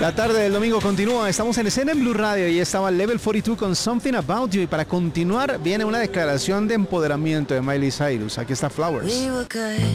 La tarde del domingo continúa, estamos en escena en Blue Radio y estaba Level 42 con Something About You y para continuar viene una declaración de empoderamiento de Miley Cyrus. Aquí está Flowers.